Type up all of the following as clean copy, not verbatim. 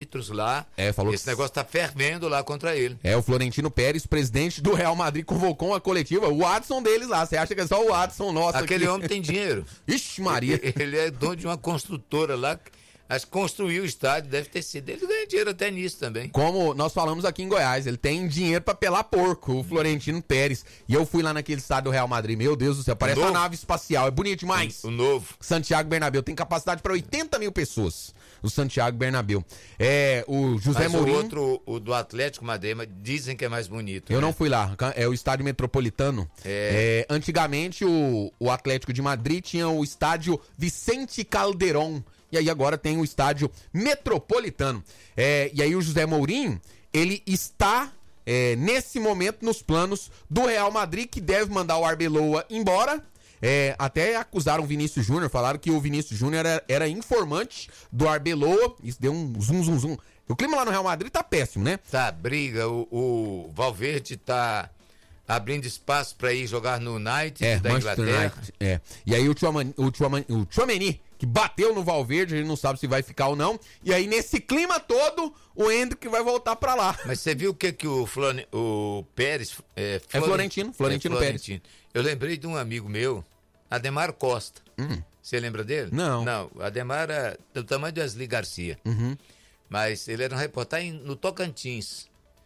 árbitros lá. Falou esse negócio tá fervendo lá contra ele. O Florentino Pérez, presidente do Real Madrid, convocou uma coletiva. O Watson deles lá. Você acha que é só o Watson nosso Aquele aqui? homem tem dinheiro. Ixi, Maria. Ele é dono de uma construtora lá. Acho que construiu o estádio, deve ter sido. Ele ganha dinheiro até nisso também. Como nós falamos aqui em Goiás, ele tem dinheiro pra pelar porco, o Florentino Pérez. E eu fui lá naquele estádio do Real Madrid, meu Deus do céu, parece uma nave espacial, é bonito demais. O novo. Santiago Bernabéu tem capacidade pra 80 mil pessoas, o Santiago Bernabéu. O José Mourinho... o do Atlético Madrid, dizem que é mais bonito. Eu não fui lá, é o estádio Metropolitano. Antigamente o Atlético de Madrid tinha o estádio Vicente Calderón. E aí agora tem o estádio Metropolitano. E aí o José Mourinho, ele está nesse momento nos planos do Real Madrid, que deve mandar o Arbeloa embora. Até acusaram o Vinícius Júnior, falaram que o Vinícius Júnior era informante do Arbeloa. Isso deu um zum. O clima lá no Real Madrid tá péssimo, né? Tá, briga. O Valverde tá abrindo espaço para ir jogar no United da Inglaterra. United, E aí o Tchouaméni, que bateu no Valverde, a gente não sabe se vai ficar ou não. E aí, nesse clima todo, o Endrick vai voltar pra lá. Mas você viu o que o Pérez... Florentino Pérez. Eu lembrei de um amigo meu, Ademar Costa. Você lembra dele? Não. Não, Ademar era do tamanho de Wesley Garcia. Mas ele era um repórter no Tocantins.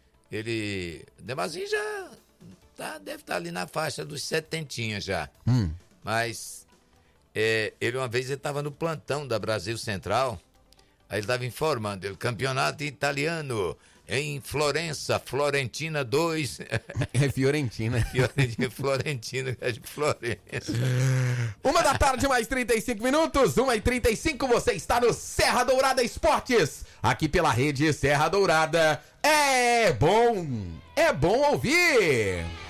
Ademarzinho já deve estar ali na faixa dos 70 já. Mas... ele uma vez estava no plantão da Brasil Central, aí ele estava informando, campeonato italiano em Florença, Florentina 2. Fiorentina. Florentina, é de Florença. 1h mais 35 minutos, 1h35, você está no Serra Dourada Esportes, aqui pela rede Serra Dourada. É bom ouvir.